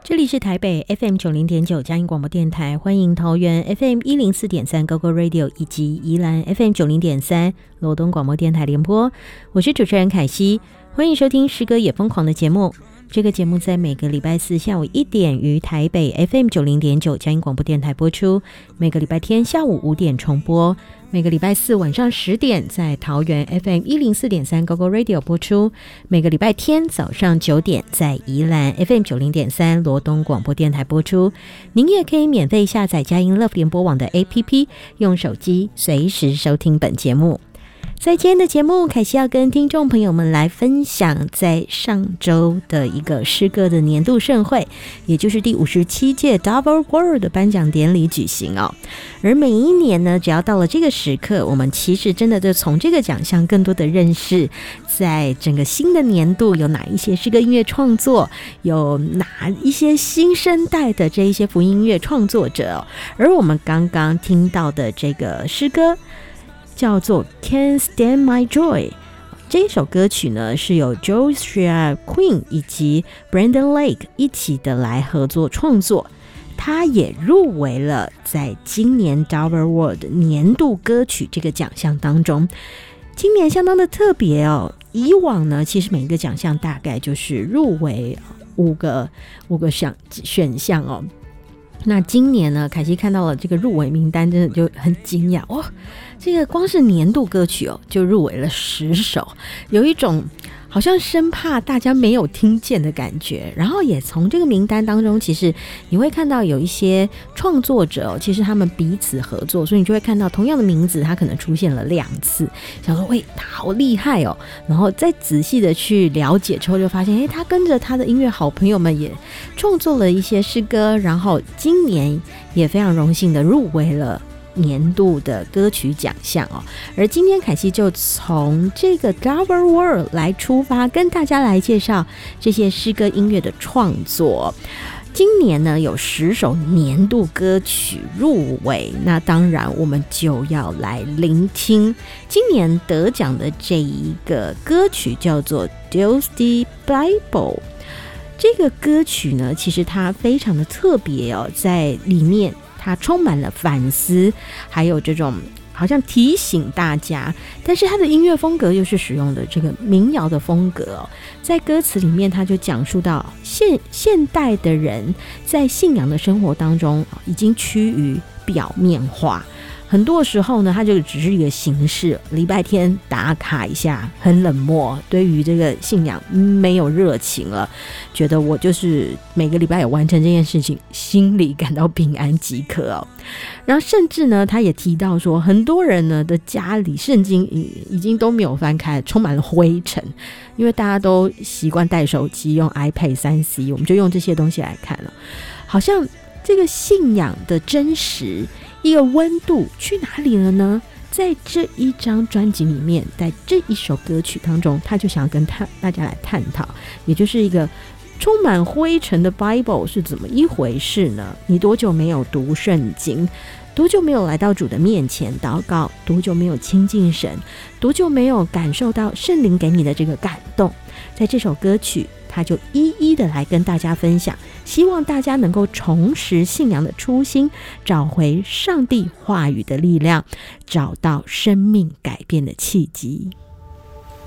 这里是台北 FM90.9 佳音广播电台，欢迎桃园 FM104.3 GoGo Radio 以及宜兰 FM90.3 罗东广播电台联播，我是主持人凯西，欢迎收听诗歌也疯狂的节目。这个节目在每个礼拜四下午1点于台北 FM90.9 佳音广播电台播出，每个礼拜天下午5点重播，每个礼拜四晚上10点在桃园 FM104.3 GoGo Radio 播出，每个礼拜天早上9点在宜兰 FM90.3 罗东广播电台播出。您也可以免费下载佳音 Love 联播网的 APP， 用手机随时收听本节目。在今天的节目，凯西要跟听众朋友们来分享在上周的一个诗歌的年度盛会，也就是第57届 Double World 的颁奖典礼举行哦。而每一年呢，只要到了这个时刻，我们其实真的就从这个奖项更多的认识在整个新的年度有哪一些诗歌音乐创作，有哪一些新生代的这一些福音音乐创作者哦。而我们刚刚听到的这个诗歌叫做 Can't Stand My Joy， 这一首歌曲呢是由 Joshua Quinn 以及 Brandon Lake 一起的来合作创作，他也入围了在今年 Double World 年度歌曲这个奖项当中。今年相当的特别哦，以往呢其实每一个奖项大概就是入围五个选项哦。那今年呢，凯西看到了这个入围名单，真的就很惊讶哦！这个光是年度歌曲哦，就入围了10首，有一种好像生怕大家没有听见的感觉。然后也从这个名单当中，其实你会看到有一些创作者哦，其实他们彼此合作，所以你就会看到同样的名字，他可能出现了2次，想说喂，他好厉害哦！然后再仔细的去了解之后，就发现他跟着他的音乐好朋友们也创作了一些诗歌，然后今年也非常荣幸的入围了年度的歌曲奖项哦。而今天凯西就从这个 Double World 来出发，跟大家来介绍这些诗歌音乐的创作。今年呢有10首年度歌曲入围，那当然我们就要来聆听今年得奖的这一个歌曲，叫做 Dusty Bible。这个歌曲呢其实它非常的特别哦，在里面它充满了反思，还有这种好像提醒大家，但是它的音乐风格又是使用的这个民谣的风格哦。在歌词里面，它就讲述到现代的人在信仰的生活当中已经趋于表面化，很多时候呢，它就只是一个形式，礼拜天打卡一下，很冷漠，对于这个信仰没有热情了，觉得我就是每个礼拜有完成这件事情，心里感到平安即可哦。然后甚至呢，他也提到说，很多人呢的家里圣经已经都没有翻开，充满了灰尘，因为大家都习惯带手机用 iPad 3C， 我们就用这些东西来看了，好像这个信仰的真实一个温度去哪里了呢？在这一张专辑里面，在这一首歌曲当中，他就想要跟大家来探讨，也就是一个充满灰尘的 Bible 是怎么一回事呢？你多久没有读圣经？多久没有来到主的面前祷告？多久没有亲近神？多久没有感受到圣灵给你的这个感动？在这首歌曲他就一一的来跟大家分享，希望大家能够重拾信仰的初心，找回上帝话语的力量，找到生命改变的契机。